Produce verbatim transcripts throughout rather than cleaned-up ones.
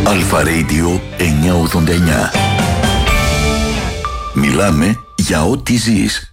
Αλφα Radio εννιακόσια ογδόντα εννιά. Μιλάμε για ό,τι ζεις.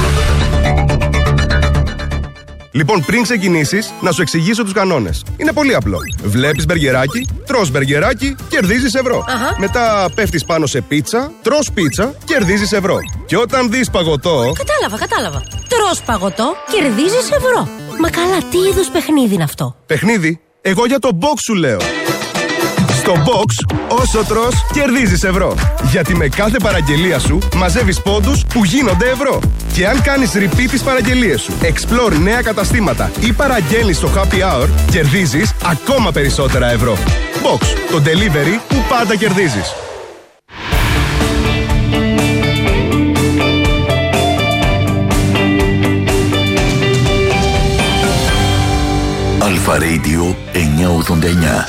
Λοιπόν, πριν ξεκινήσεις, να σου εξηγήσω τους κανόνες. Είναι πολύ απλό. Βλέπεις μπεργκεράκι, τρως μπεργκεράκι, κερδίζεις ευρώ. Αχα. Μετά πέφτεις πάνω σε πίτσα, τρως πίτσα, κερδίζεις ευρώ. Και όταν δεις παγωτό... Κατάλαβα, κατάλαβα. Τρως παγωτό, κερδίζεις ευρώ. Μα καλά, τι είδους παιχνίδι είναι αυτό? Παιχνίδι? Εγώ για το box σου λέω. Στο box, όσο τρως, κερδίζεις ευρώ. Γιατί με κάθε παραγγελία σου μαζεύεις πόντους που γίνονται ευρώ. Και αν κάνεις repeat τις παραγγελίες σου, explore νέα καταστήματα ή παραγγέλνεις στο happy hour, κερδίζεις ακόμα περισσότερα ευρώ. Box, το delivery που πάντα κερδίζεις. Αλφα Radio εννιακόσια ογδόντα εννιά.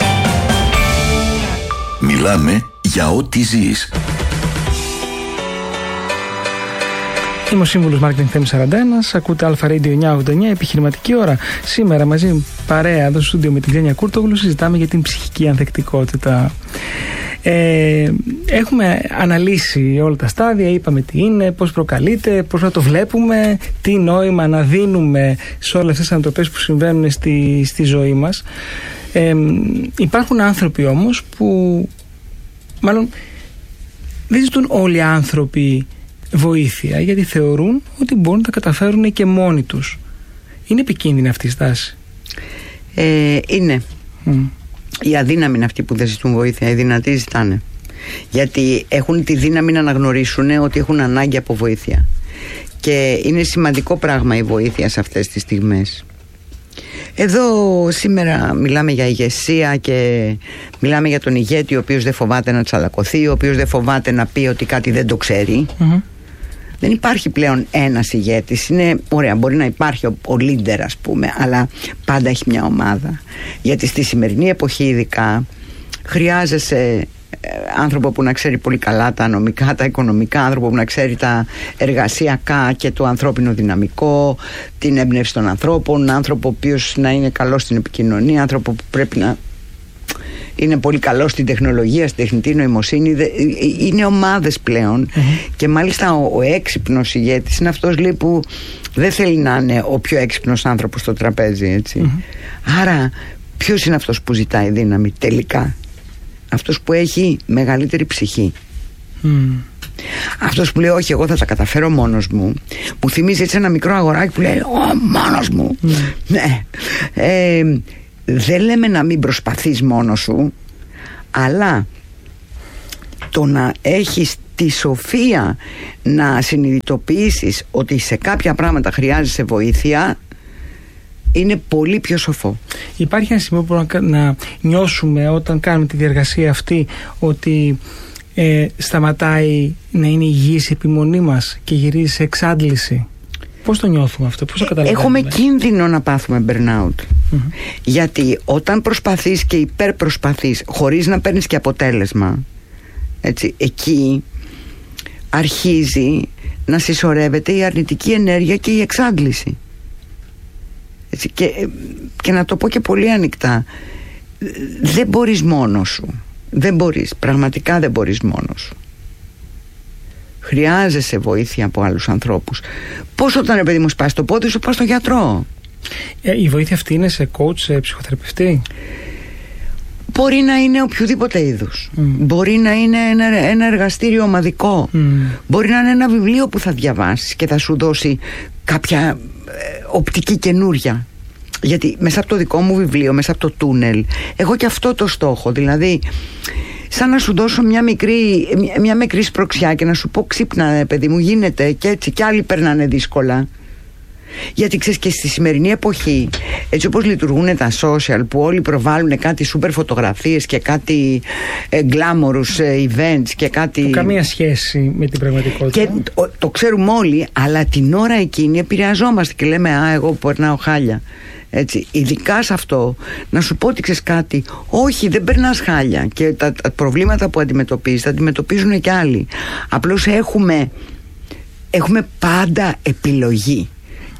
Μιλάμε για ό,τι ζεις. Είμαι ο σύμβουλος Marketing Θέμης σαράντα ένα. Ακούτε Αλφα Radio εννιακόσια ογδόντα εννιά, επιχειρηματική ώρα. Σήμερα μαζί παρέα εδώ στο στούντιο με την Ξένια Κούρτογλου συζητάμε για την ψυχική ανθεκτικότητα. Ε, έχουμε αναλύσει όλα τα στάδια, είπαμε τι είναι, πώς προκαλείται, πώς να το βλέπουμε, τι νόημα να δίνουμε σε όλες αυτές τις ανατροπές που συμβαίνουν στη, στη ζωή μας. Ε, υπάρχουν άνθρωποι όμως που, μάλλον δεν ζητούν όλοι οι άνθρωποι βοήθεια, γιατί θεωρούν ότι μπορούν να τα καταφέρουν και μόνοι τους. Είναι επικίνδυνη αυτή η στάση? Ε, είναι. Mm. Οι αδύναμοι είναι αυτοί που δεν ζητούν βοήθεια, οι δυνατοί ζητάνε. Γιατί έχουν τη δύναμη να αναγνωρίσουν ότι έχουν ανάγκη από βοήθεια. Και είναι σημαντικό πράγμα η βοήθεια σε αυτές τις στιγμές. Εδώ σήμερα μιλάμε για ηγεσία και μιλάμε για τον ηγέτη ο οποίος δεν φοβάται να τσαλακωθεί, ο οποίος δεν φοβάται να πει ότι κάτι δεν το ξέρει. Mm-hmm. Δεν υπάρχει πλέον ένας ηγέτης. Είναι ωραία, μπορεί να υπάρχει ο, ο leader, ας πούμε, αλλά πάντα έχει μια ομάδα. Γιατί στη σημερινή εποχή ειδικά χρειάζεσαι ε, άνθρωπο που να ξέρει πολύ καλά τα νομικά, τα οικονομικά, άνθρωπο που να ξέρει τα εργασιακά και το ανθρώπινο δυναμικό, την έμπνευση των ανθρώπων, άνθρωπο ο οποίος να είναι καλός στην επικοινωνία, άνθρωπο που πρέπει να είναι πολύ καλό στην τεχνολογία, στην τεχνητή νοημοσύνη. Είναι ομάδες πλέον. Mm-hmm. Και μάλιστα ο, ο έξυπνος ηγέτης είναι αυτός, λέει, που δεν θέλει να είναι ο πιο έξυπνος άνθρωπος στο τραπέζι, έτσι. Mm-hmm. Άρα ποιος είναι αυτός που ζητάει δύναμη τελικά? Αυτός που έχει μεγαλύτερη ψυχή. Mm. Αυτός που λέει όχι, εγώ θα τα καταφέρω μόνος μου. Μου θυμίζει έτσι ένα μικρό αγοράκι που λέει «Ω, μόνος μου». Mm. Ναι. Ε, δεν λέμε να μην προσπαθείς μόνος σου, αλλά το να έχεις τη σοφία να συνειδητοποιήσεις ότι σε κάποια πράγματα χρειάζεσαι βοήθεια είναι πολύ πιο σοφό. Υπάρχει ένα σημείο που μπορούμε να νιώσουμε όταν κάνουμε τη διεργασία αυτή, ότι ε, σταματάει να είναι υγιής η επιμονή μας και γυρίζει σε εξάντληση. Πώς το νιώθουμε αυτό, πώς το καταλαβαίνουμε? Έχουμε κίνδυνο να πάθουμε burnout. Mm-hmm. Γιατί όταν προσπαθείς και υπερπροσπαθείς χωρίς να παίρνεις και αποτέλεσμα, έτσι, εκεί αρχίζει να συσσωρεύεται η αρνητική ενέργεια και η εξάντληση. Έτσι, και, και να το πω και πολύ ανοιχτά, δεν μπορείς μόνος σου. Δεν μπορείς, πραγματικά δεν μπορείς μόνος σου. Χρειάζεσαι βοήθεια από άλλους ανθρώπους. Πώς όταν, ρε παιδί μου, σπάσει το πόδι σου, πας στον γιατρό. Ε, η βοήθεια αυτή είναι σε coach, σε ψυχοθεραπευτή? Μπορεί να είναι οποιοδήποτε είδους. Mm. Μπορεί να είναι ένα, ένα εργαστήριο ομαδικό. Mm. Μπορεί να είναι ένα βιβλίο που θα διαβάσεις και θα σου δώσει κάποια ε, οπτική καινούρια. Γιατί μέσα από το δικό μου βιβλίο, μέσα από το τούνελ, έχω και αυτό το στόχο. Δηλαδή, σαν να σου δώσω μια μικρή, μια, μια μικρή σπροξιά και να σου πω ξύπνα, παιδί μου, γίνεται και έτσι, και άλλοι περνάνε δύσκολα. Γιατί ξέρεις, και στη σημερινή εποχή, έτσι όπως λειτουργούν τα social, που όλοι προβάλλουν κάτι σούπερ φωτογραφίες και κάτι ε, glamorous ε, events και κάτι... Που καμία σχέση με την πραγματικότητα. Και το, το ξέρουμε όλοι, αλλά την ώρα εκείνη επηρεαζόμαστε και λέμε «Α, εγώ περνάω χάλια». Έτσι, ειδικά σε αυτό, να σου πω ότι ξέρεις κάτι, όχι, δεν περνάς χάλια, και τα, τα προβλήματα που αντιμετωπίζεις τα αντιμετωπίζουν και άλλοι. Απλώς έχουμε, έχουμε πάντα επιλογή.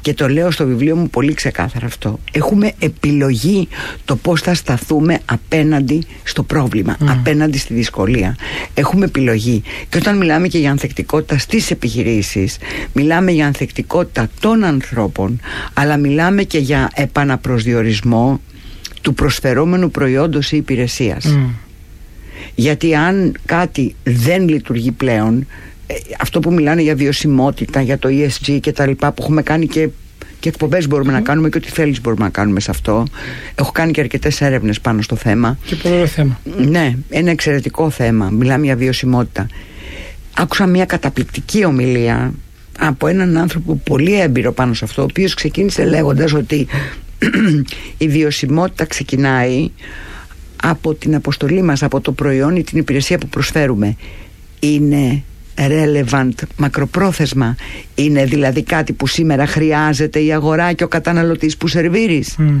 Και το λέω στο βιβλίο μου πολύ ξεκάθαρα αυτό. Έχουμε επιλογή το πώς θα σταθούμε απέναντι στο πρόβλημα, mm. απέναντι στη δυσκολία. Έχουμε επιλογή. Και όταν μιλάμε και για ανθεκτικότητα στις επιχειρήσεις, μιλάμε για ανθεκτικότητα των ανθρώπων, αλλά μιλάμε και για επαναπροσδιορισμό του προσφερόμενου προϊόντος ή υπηρεσίας. Mm. Γιατί αν κάτι δεν λειτουργεί πλέον, αυτό που μιλάνε για βιωσιμότητα, για το ι ες τζι και τα λοιπά, που έχουμε κάνει και, και εκπομπές μπορούμε mm. να κάνουμε και ό,τι θέλεις μπορούμε να κάνουμε σε αυτό. Έχω κάνει και αρκετές έρευνες πάνω στο θέμα. Και πολύ ωραίο θέμα. Ναι, ένα εξαιρετικό θέμα. Μιλάμε για βιωσιμότητα. Άκουσα μια καταπληκτική ομιλία από έναν άνθρωπο πολύ έμπειρο πάνω σε αυτό, ο οποίος ξεκίνησε λέγοντας ότι η βιωσιμότητα ξεκινάει από την αποστολή μας, από το προϊόν ή την υπηρεσία που προσφέρουμε. Είναι relevant μακροπρόθεσμα? Είναι δηλαδή κάτι που σήμερα χρειάζεται η αγορά και ο καταναλωτής που σερβίρεις? Mm.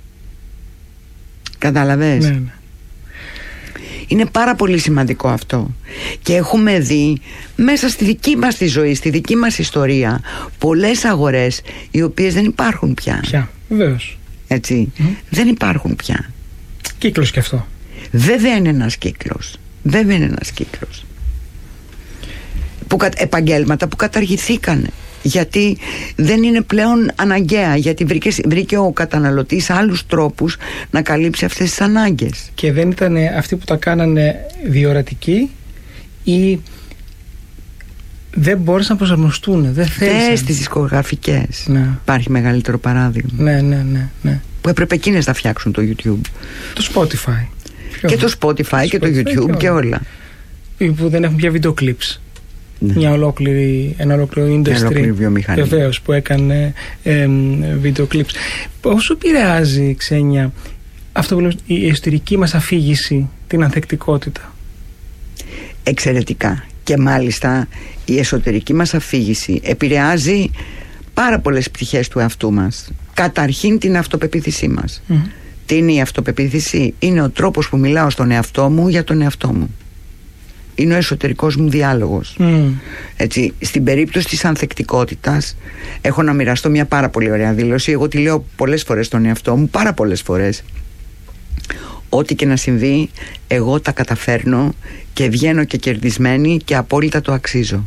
Κατάλαβες? Ναι, ναι. Είναι πάρα πολύ σημαντικό αυτό. Και έχουμε δει μέσα στη δική μας τη ζωή, στη δική μας ιστορία, πολλές αγορές οι οποίες δεν υπάρχουν πια. Πια, βεβαίως. Έτσι, mm. δεν υπάρχουν πια. Κύκλος και αυτό. Βέβαια είναι ένας κύκλος. Βέβαια είναι ένας κύκλος. Που, επαγγέλματα που καταργηθήκανε. Γιατί δεν είναι πλέον αναγκαία. Γιατί βρήκε, βρήκε ο καταναλωτής άλλους τρόπους να καλύψει αυτές τις ανάγκες. Και δεν ήταν αυτοί που τα κάνανε διορατικοί ή δεν μπόρεσαν να προσαρμοστούν? Δεν θέλησαν. Στις δισκογραφικές. Ναι. Υπάρχει μεγαλύτερο παράδειγμα. Ναι, ναι, ναι, ναι. Που έπρεπε εκείνες να φτιάξουν το YouTube. Το Spotify. Και το Spotify και το YouTube και όλα. Που δεν έχουν πια βίντεο clips. Ναι. Μια ολόκληρη, ένα ολόκληρο industry, βεβαίως, που έκανε βίντεο clips. Πόσο επηρεάζει, Ξένια, αυτό που λέμε, η εσωτερική μας αφήγηση, την ανθεκτικότητα? Εξαιρετικά. Και μάλιστα η εσωτερική μας αφήγηση επηρεάζει πάρα πολλές πτυχές του εαυτού μας. Καταρχήν την αυτοπεποίθησή μας. Mm. Τι είναι η αυτοπεποίθηση? Είναι ο τρόπος που μιλάω στον εαυτό μου για τον εαυτό μου. Είναι ο εσωτερικός μου διάλογος. Mm. Έτσι, στην περίπτωση της ανθεκτικότητας έχω να μοιραστώ μια πάρα πολύ ωραία δήλωση. Εγώ τη λέω πολλές φορές στον εαυτό μου, πάρα πολλές φορές. Ό,τι και να συμβεί, εγώ τα καταφέρνω και βγαίνω και κερδισμένη και απόλυτα το αξίζω.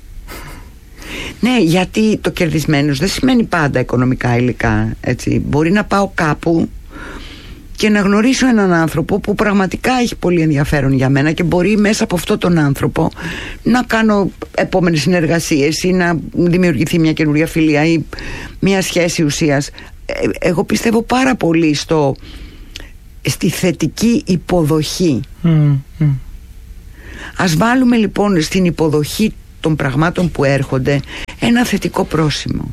Ναι, γιατί το κερδισμένος δεν σημαίνει πάντα οικονομικά υλικά. Έτσι. Μπορεί να πάω κάπου και να γνωρίσω έναν άνθρωπο που πραγματικά έχει πολύ ενδιαφέρον για μένα και μπορεί μέσα από αυτόν τον άνθρωπο να κάνω επόμενες συνεργασίες ή να δημιουργηθεί μια καινούργια φιλία ή μια σχέση ουσίας. Ε, εγώ πιστεύω πάρα πολύ στο, στη θετική υποδοχή. Mm, mm. Ας βάλουμε λοιπόν στην υποδοχή των πραγμάτων που έρχονται ένα θετικό πρόσημο.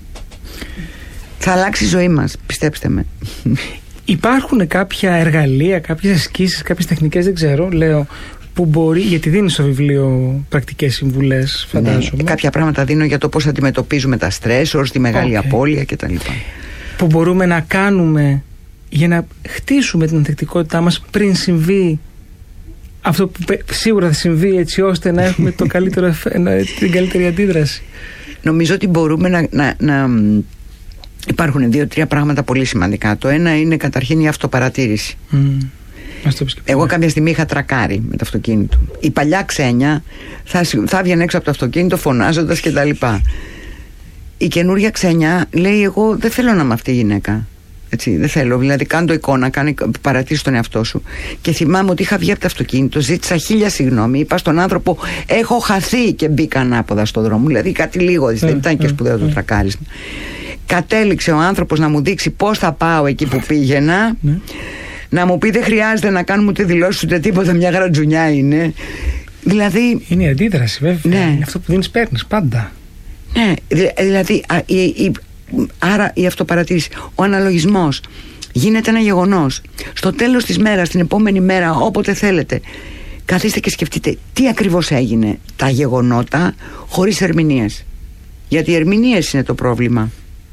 Θα αλλάξει η ζωή μας, πιστέψτε με. Υπάρχουν κάποια εργαλεία, κάποιες ασκήσεις, κάποιες τεχνικές, δεν ξέρω, λέω, που μπορεί, γιατί δίνει στο βιβλίο πρακτικές συμβουλές, φαντάζομαι. Ναι, κάποια πράγματα δίνω για το πώς αντιμετωπίζουμε τα στρέσορ, τη μεγάλη okay. απώλεια κτλ. Που μπορούμε να κάνουμε για να χτίσουμε την ανθεκτικότητά μας πριν συμβεί αυτό που σίγουρα θα συμβεί, έτσι ώστε να έχουμε το καλύτερο, την καλύτερη αντίδραση. Νομίζω ότι μπορούμε να... να, να υπάρχουν δύο-τρία πράγματα πολύ σημαντικά. Το ένα είναι καταρχήν η αυτοπαρατήρηση. Mm. Εγώ κάποια στιγμή είχα τρακάρει με το αυτοκίνητο. Η παλιά Ξένια θα, θα βγαίνει έξω από το αυτοκίνητο φωνάζοντας και τα λοιπά. Η καινούρια Ξένια λέει: εγώ δεν θέλω να είμαι αυτή η γυναίκα. Έτσι, δεν θέλω. Δηλαδή, κάνω το εικόνα, κάνει, παρατήρηση τον εαυτό σου. Και θυμάμαι ότι είχα βγει από το αυτοκίνητο, ζήτησα χίλια συγγνώμη. Είπα στον άνθρωπο: έχω χαθεί και μπήκα ανάποδα στον δρόμο. Δηλαδή, κάτι λίγο, mm, δεν ήταν mm, και σπουδαίο mm. το τρακάρισμα. Κατέληξε ο άνθρωπος να μου δείξει πώς θα πάω εκεί που πήγαινα. Mm. Να μου πει: δεν χρειάζεται να κάνουμε ούτε δηλώσεις ούτε τίποτα, μια γρατζουνιά είναι. Δηλαδή. Είναι η αντίδραση, βέβαια. Ναι. Είναι αυτό που δίνεις, παίρνεις πάντα. Ναι, δηλαδή. Α, η, η, άρα η αυτοπαρατήρηση, ο αναλογισμός γίνεται ένα γεγονός. Στο τέλος της μέρας, την επόμενη μέρα, όποτε θέλετε, καθίστε και σκεφτείτε τι ακριβώς έγινε. Τα γεγονότα χωρίς ερμηνείες. Γιατί οι ερμηνείες είναι το πρόβλημα.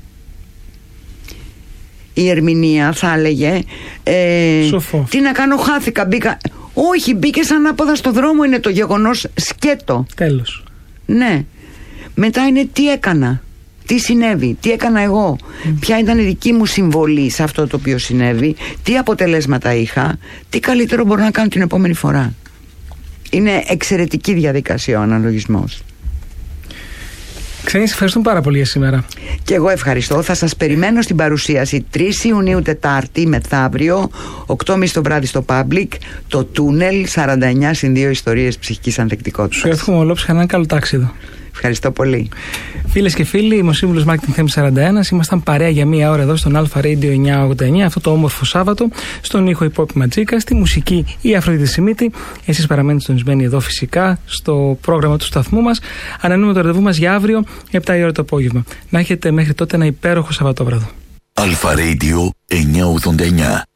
Η ερμηνεία θα έλεγε ε, τι να κάνω, χάθηκα, μπήκα. Όχι, μπήκες ανάποδα στο δρόμο, είναι το γεγονός, σκέτο. Τέλος. Ναι. Μετά είναι τι έκανα. Τι συνέβη, τι έκανα εγώ, mm. ποια ήταν η δική μου συμβολή σε αυτό το οποίο συνέβη, τι αποτελέσματα είχα, τι καλύτερο μπορώ να κάνω την επόμενη φορά. Είναι εξαιρετική διαδικασία ο αναλογισμός. Ξένη, σε ευχαριστούμε πάρα πολύ για σήμερα. Και εγώ ευχαριστώ. Θα σας περιμένω στην παρουσίαση τρεις Ιουνίου Τετάρτη μεθαύριο, οκτώ και μισή το βράδυ στο Public, το Τούνελ σαράντα εννιά συν δύο ιστορίες ψυχικής ανθεκτικότητας. Σου εύχομαι ολόψυχα ένα καλό ταξίδι. Ευχαριστώ πολύ. Φίλες και φίλοι, είμαι ο Σύμβουλος Marketing Θέμης σαράντα ένα. Ήμασταν παρέα για μία ώρα εδώ στον Alpha Radio εννιακόσια ογδόντα εννιά, αυτό το όμορφο Σάββατο. Στον ήχο η Πόπη Ματζίκα, στη μουσική η Αφροδίτη Σιμίτη. Εσείς παραμένετε συντονισμένοι εδώ φυσικά στο πρόγραμμα του σταθμού μας. Ανανούμε το ραντεβού μας για αύριο, επτά η ώρα το απόγευμα. Να έχετε μέχρι τότε ένα υπέροχο Σαββατόβραδο. Alpha Radio εννιακόσια ογδόντα εννιά.